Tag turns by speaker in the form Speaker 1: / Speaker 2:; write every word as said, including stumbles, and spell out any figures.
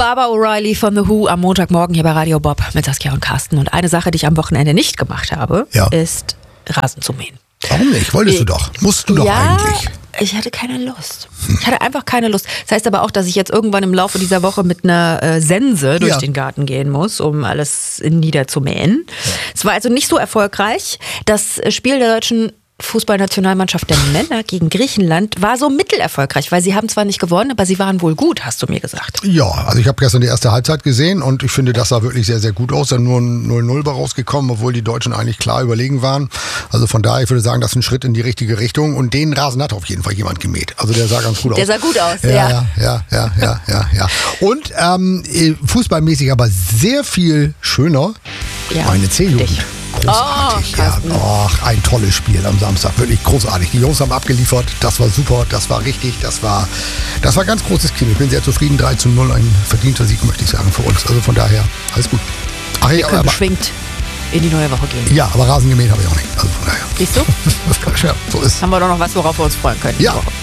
Speaker 1: Barbara O'Reilly von The Who am Montagmorgen hier bei Radio Bob mit Saskia und Carsten. Und eine Sache, die ich am Wochenende nicht gemacht habe,
Speaker 2: Ja.
Speaker 1: ist Rasen zu mähen.
Speaker 2: Warum nicht? Wolltest du doch. Musst du doch
Speaker 1: ja,
Speaker 2: eigentlich.
Speaker 1: Ich hatte keine Lust. Ich hatte einfach keine Lust. Das heißt aber auch, dass ich jetzt irgendwann im Laufe dieser Woche mit einer äh, Sense durch
Speaker 2: Ja.
Speaker 1: den Garten gehen muss, um alles niederzumähen. Es war also nicht so erfolgreich. Das Spiel der deutschen Fußballnationalmannschaft der Männer gegen Griechenland war so mittelerfolgreich, weil sie haben zwar nicht gewonnen, aber sie waren wohl gut, hast du mir gesagt.
Speaker 2: Ja, also ich habe gestern die erste Halbzeit gesehen und ich finde, das sah wirklich sehr, sehr gut aus. Da nur ein null null bei rausgekommen, obwohl die Deutschen eigentlich klar überlegen waren. Also von daher, ich würde sagen, das ist ein Schritt in die richtige Richtung und den Rasen hat auf jeden Fall jemand gemäht. Also der sah ganz gut aus.
Speaker 1: Der sah gut aus,
Speaker 2: ja.
Speaker 1: ja.
Speaker 2: Ja, ja, ja, ja, ja, ja. Und ähm, fußballmäßig aber sehr viel schöner.
Speaker 1: Ja,
Speaker 2: Meine C-Jugend.
Speaker 1: dich.
Speaker 2: Großartig,
Speaker 1: Oh,
Speaker 2: ja.
Speaker 1: Carsten.
Speaker 2: Och, ein tolles Spiel am Samstag, wirklich großartig. Die Jungs haben abgeliefert, das war super, das war richtig, das war, das war ganz großes Kino. Ich bin sehr zufrieden, drei zu null, ein verdienter Sieg, möchte ich sagen, für uns. Also von daher, alles gut. Ach, ja,
Speaker 1: Können
Speaker 2: aber,
Speaker 1: beschwingt in die neue Woche gehen.
Speaker 2: ja, aber Rasen gemäht habe ich auch nicht. Also von daher.
Speaker 1: Siehst du?
Speaker 2: Ja, so ist.
Speaker 1: Haben wir doch noch was, worauf wir uns freuen können.
Speaker 2: Ja.
Speaker 1: die Woche.